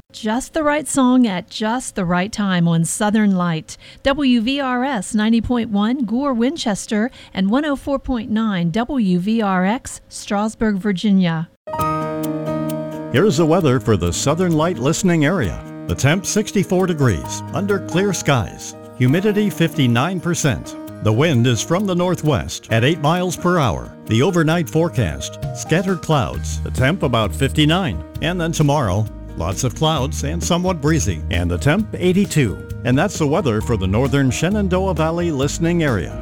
Just the right song at just the right time on Southern Light. WVRS 90.1 Gore, Winchester, and 104.9 WVRX, Strasburg, Virginia. Here's the weather for the Southern Light listening area. The temp 64 degrees, under clear skies. Humidity 59%. The wind is from the northwest at 8 miles per hour. The overnight forecast, scattered clouds. The temp about 59. And then tomorrow, lots of clouds and somewhat breezy, and the temp 82. And that's the weather for the northern Shenandoah Valley listening area.